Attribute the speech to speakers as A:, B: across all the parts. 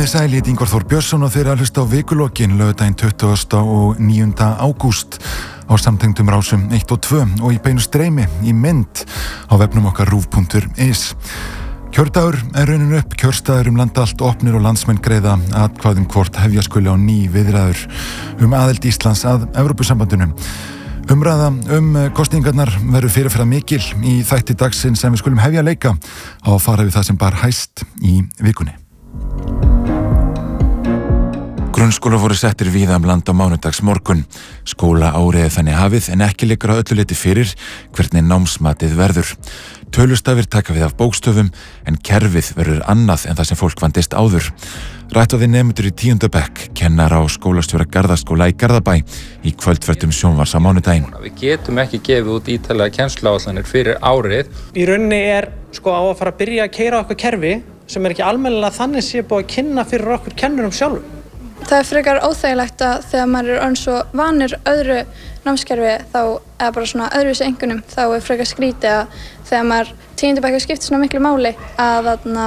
A: Komið sæl, ég heiti Ingvar Þór Björnsson og þeir að hlusta á vikulokin laugardaginn 29. ágúst á samtengdum rásum 1 og 2 og í beinu streymi í mynd á vefnum okkar rúv.is. Kjördagur runnin upp, kjörstaðir land allt opnir og landsmenn greiða atkvæðum hvort hefja skuli á ný viðræður aðild Íslands að Evrópusambandinu. Umræða kosningarnar verður fyrirferða mikil í þætti dagsins sem við skulum hefja leika á að fara við það sem bar hæst í vikunni. Grunnskólar voru settir víða land á mánudags morgun. Skólaárið þannig hafið en ekki liggur á öllu leyti fyrir hvernig námsmatið verður. Tölustafir taka við af bókstöfum en kerfið verður annað en það sem fólk vandist áður. Rætt við nemendur í 10. bekk, kennara á skólastjóra Garðaskóla í Garðabæ í kvöldfréttum sjónvarps á mánudaginn.
B: Við getum ekki gefið út ítarlega kennsluáætlanir fyrir árið.
C: Í rauninni á að fara að byrja að keyra okkur kerfi sem ekki almennilega þannig sé búið að kynna fyrir okkur kennurum sjálfum.
D: Það frekar óþægilegt að þegar maður orðinn svo vanur öðru námskerfi þá eða bara svona öðruvísi einkunnum þá frekar skrítið að þegar maður 10. bekk skiptir svona miklu máli að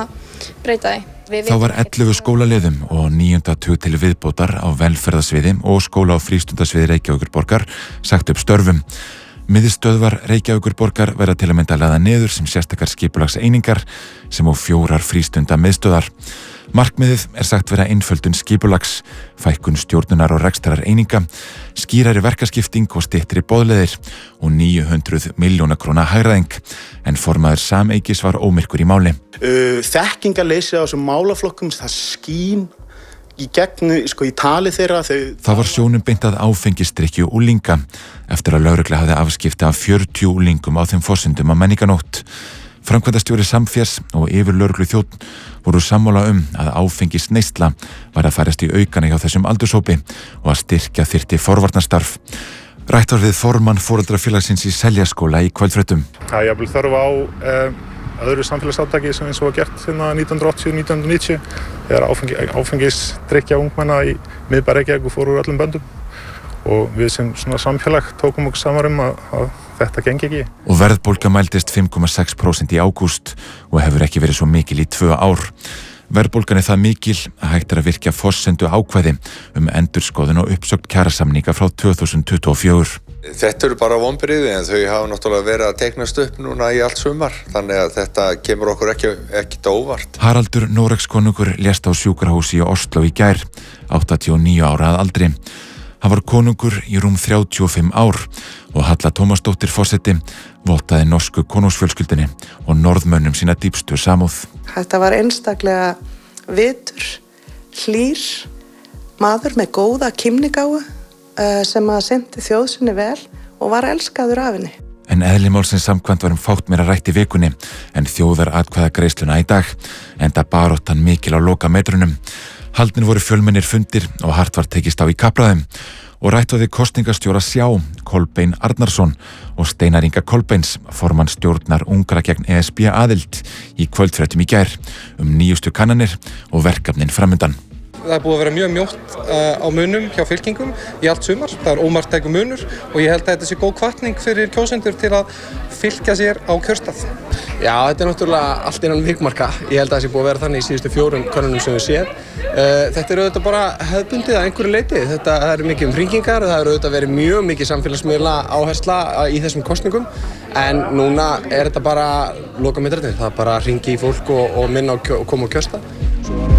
D: breyta því.
A: Þá var 11 skólaliðum og 9. tug til viðbótar á velferðarsviði og skóla- og frístundasviði Reykjavíkurborgar sagt upp störfum. Miðstöðvar Reykjavíkurborgar verða til að mynda lagðar niður sem sérstakar skipulagseiningar sem og 4 frístundamiðstöðvar. Markmiðið sagt vera einföldun skipulags, fækkun stjórnunar og rekstrar eininga, skýrari verkaskipting og styttri boðleiðir og 900 milljóna króna hagræðing, en formaður Sameikis var ómyrkur í máli.
E: Þekkingarleysi á þessum málaflokkum, það skín í gegn, í tali þeirra.
A: Það var sjónum beint að áfengisdrykkju unglinga eftir að lögregla hafði afskipti af 40 unglingum á þeim forsendum á menninganótt. Framkvæmdastjóri Samférs og yfirlögregluþjónn voru sammála að áfengisneysla var að færast í aukana hjá þessum aldurshópi og að styrkja þyrfti forvarnarstarf. Rætt var við formann foreldrafélagsins í Seljaskóla í kvöldfréttum.
F: Það er jafnvel þörf á öðru samfélagsátaki sem eins og var gert 1980-1990 þegar áfengisdrykkja ungmenna í miðbæ Reykjavíkur fóru úr öllum böndum og við sem samfélag tókum okkur saman að þetta gengi ekki.
A: Og verðbólga mældist 5,6% í ágúst og hefur ekki verið svo mikil í 2 ár. Verðbólgan það mikil að hægt að virkja forsendu ákvæði endurskoðun og uppsögn kjarasamninga frá 2024.
G: Þetta eru bara vonbrigði en þau hafa náttúrulega verið að teiknast upp núna í allt sumar, þannig að þetta kemur okkur ekki óvart.
A: Haraldur Noregskonungur lést á sjúkrahúsi í Oslo í gær, 89 ára að aldri. Hann var konungur í rúm 35 ár og Halla Tómasdóttir forseti vottaði norsku konungsfjölskyldunni og norðmönnum sína dýpstu samúð.
H: Þetta var einstaklega vitur, hlýr, maður með góða kímnigáfu sem að sinnti þjóð sinni vel og var elskaður af henni.
A: En eðli málsins samkvæmt var fátt meira rætt í vikunni en þjóðaratkvæðagreiðsluna í dag, enda baráttan mikil á lokametrunum. Haldnir voru fjölmennir fundir og hart var tekist á í kappræðum og rætt var við kosningastjóra Sjá, Kolbein Arnarsson og Steinar Inga Kolbeins, formann stjórnar Ungra gegn ESB aðild í kvöldfréttum í gær nýjustu kannanir og verkefnin framundan.
B: Það búið að vera mjög mjótt á munum hjá fylkingum í allt sumar. Það ómarktækur munur og ég held að þetta sé góð hvatning fyrir kjósendur til að fylkja sér á kjörstað.
I: Já, þetta náttúrulega allt innan vikmarka. Ég held að það sé búið að vera þannig í síðustu 4 könnunum sem við séð. Þetta auðvitað bara hefðbundið að einhverju leyti. Það eru mikið hringingar, það auðvitað verið mjög mikið samfélagsmiðla áhersla í þessum kosningum. En núna þetta bara lokametrarnir. Það bara hringi í fólk og minna og koma á kjörstað.